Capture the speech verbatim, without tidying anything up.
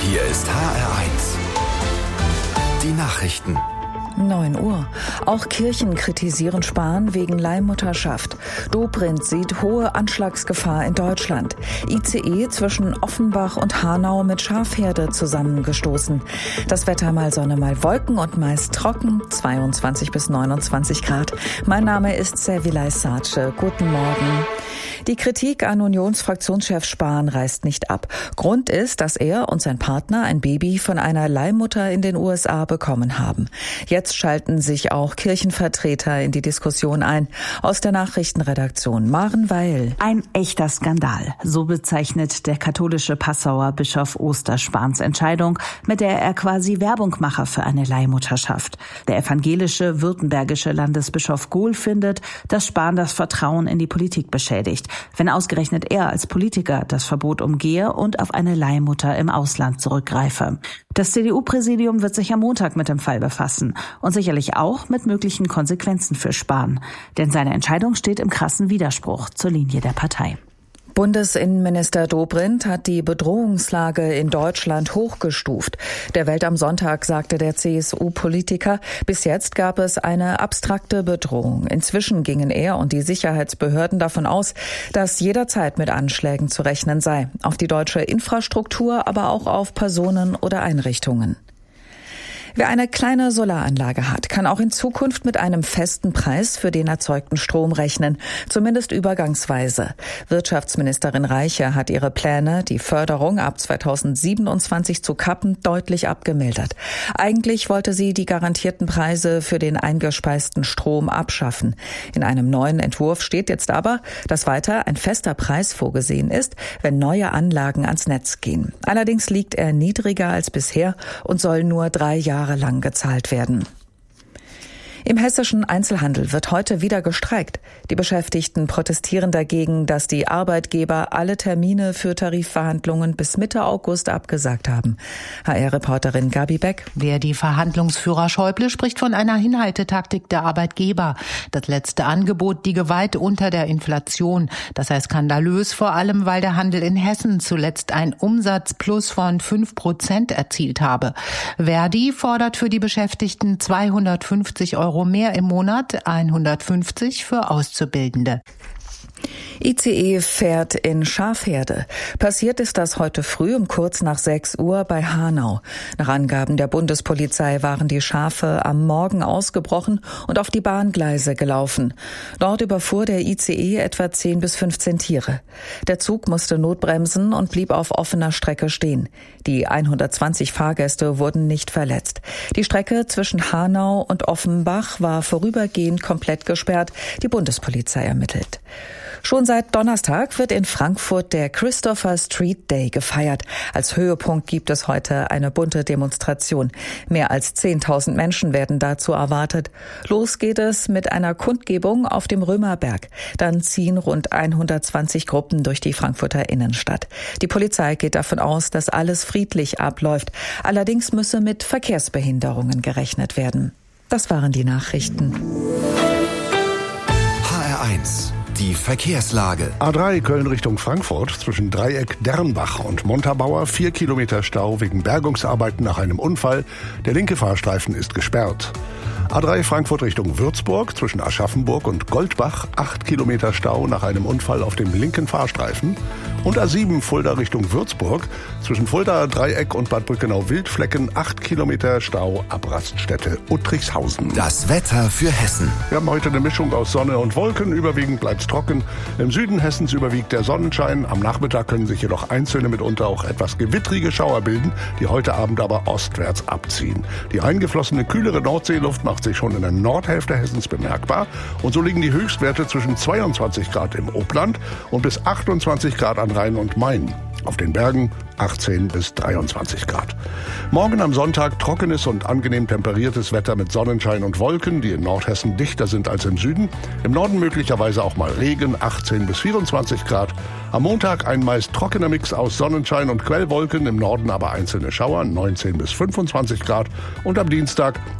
Hier ist H R eins. Die Nachrichten. neun Uhr. Auch Kirchen kritisieren Spahn wegen Leihmutterschaft. Dobrindt sieht hohe Anschlagsgefahr in Deutschland. I C E zwischen Offenbach und Hanau mit Schafherde zusammengestoßen. Das Wetter mal Sonne, mal Wolken und meist trocken, zweiundzwanzig bis neunundzwanzig Grad. Mein Name ist Servilay Sace. Guten Morgen. Die Kritik an Unionsfraktionschef Spahn reißt nicht ab. Grund ist, dass er und sein Partner ein Baby von einer Leihmutter in den U S A bekommen haben. Jetzt schalten sich auch Kirchenvertreter in die Diskussion ein. Aus der Nachrichtenredaktion Maren Weil. Ein echter Skandal. So bezeichnet der katholische Passauer Bischof Oster Spahns Entscheidung, mit der er quasi Werbung mache für eine Leihmutterschaft. Der evangelische württembergische Landesbischof Gohl findet, dass Spahn das Vertrauen in die Politik beschädigt, wenn ausgerechnet er als Politiker das Verbot umgehe und auf eine Leihmutter im Ausland zurückgreife. Das C D U-Präsidium wird sich am Montag mit dem Fall befassen und sicherlich auch mit möglichen Konsequenzen für Spahn. Denn seine Entscheidung steht im krassen Widerspruch zur Linie der Partei. Bundesinnenminister Dobrindt hat die Bedrohungslage in Deutschland hochgestuft. Der Welt am Sonntag sagte der C S U-Politiker, bis jetzt gab es eine abstrakte Bedrohung. Inzwischen gingen er und die Sicherheitsbehörden davon aus, dass jederzeit mit Anschlägen zu rechnen sei. Auf die deutsche Infrastruktur, aber auch auf Personen oder Einrichtungen. Wer eine kleine Solaranlage hat, kann auch in Zukunft mit einem festen Preis für den erzeugten Strom rechnen, zumindest übergangsweise. Wirtschaftsministerin Reiche hat ihre Pläne, die Förderung ab zweitausendsiebenundzwanzig zu kappen, deutlich abgemildert. Eigentlich wollte sie die garantierten Preise für den eingespeisten Strom abschaffen. In einem neuen Entwurf steht jetzt aber, dass weiter ein fester Preis vorgesehen ist, wenn neue Anlagen ans Netz gehen. Allerdings liegt er niedriger als bisher und soll nur drei Jahre lang gezahlt werden. Im hessischen Einzelhandel wird heute wieder gestreikt. Die Beschäftigten protestieren dagegen, dass die Arbeitgeber alle Termine für Tarifverhandlungen bis Mitte August abgesagt haben. H R-Reporterin Gabi Beck. Der die Verhandlungsführer Schäuble spricht von einer Hinhaltetaktik der Arbeitgeber. Das letzte Angebot liege weit unter der Inflation. Das sei skandalös, vor allem weil der Handel in Hessen zuletzt ein Umsatzplus von fünf Prozent erzielt habe. Verdi fordert für die Beschäftigten zweihundertfünfzig Euro mehr im Monat, hundertfünfzig für Auszubildende. I C E fährt in Schafherde. Passiert ist das heute früh um kurz nach sechs Uhr bei Hanau. Nach Angaben der Bundespolizei waren die Schafe am Morgen ausgebrochen und auf die Bahngleise gelaufen. Dort überfuhr der I C E etwa zehn bis fünfzehn Tiere. Der Zug musste notbremsen und blieb auf offener Strecke stehen. Die hundertzwanzig Fahrgäste wurden nicht verletzt. Die Strecke zwischen Hanau und Offenbach war vorübergehend komplett gesperrt. Die Bundespolizei ermittelt. Schon seit Donnerstag wird in Frankfurt der Christopher Street Day gefeiert. Als Höhepunkt gibt es heute eine bunte Demonstration. Mehr als zehntausend Menschen werden dazu erwartet. Los geht es mit einer Kundgebung auf dem Römerberg. Dann ziehen rund hundertzwanzig Gruppen durch die Frankfurter Innenstadt. Die Polizei geht davon aus, dass alles friedlich abläuft. Allerdings müsse mit Verkehrsbehinderungen gerechnet werden. Das waren die Nachrichten. H R eins. Die Verkehrslage. A drei Köln Richtung Frankfurt zwischen Dreieck Dernbach und Montabaur vier Kilometer Stau wegen Bergungsarbeiten nach einem Unfall. Der linke Fahrstreifen ist gesperrt. A drei Frankfurt Richtung Würzburg zwischen Aschaffenburg und Goldbach acht Kilometer Stau nach einem Unfall auf dem linken Fahrstreifen. Und A sieben Fulda Richtung Würzburg zwischen Fulda Dreieck und Bad Brückenau-Wildflecken acht Kilometer Stau ab Raststätte Uttrichshausen. Das Wetter für Hessen. Wir haben heute eine Mischung aus Sonne und Wolken. Überwiegend bleibt es trocken. Im Süden Hessens überwiegt der Sonnenschein. Am Nachmittag können sich jedoch einzelne mitunter auch etwas gewittrige Schauer bilden, die heute Abend aber ostwärts abziehen. Die eingeflossene kühlere Nordseeluft macht sich schon in der Nordhälfte Hessens bemerkbar. Und so liegen die Höchstwerte zwischen zweiundzwanzig Grad im Obland und bis achtundzwanzig Grad an Rhein und Main. Auf den Bergen achtzehn bis dreiundzwanzig Grad. Morgen am Sonntag trockenes und angenehm temperiertes Wetter mit Sonnenschein und Wolken, die in Nordhessen dichter sind als im Süden. Im Norden möglicherweise auch mal Regen, achtzehn bis vierundzwanzig Grad. Am Montag ein meist trockener Mix aus Sonnenschein und Quellwolken, im Norden aber einzelne Schauer, neunzehn bis fünfundzwanzig Grad. Und am Dienstag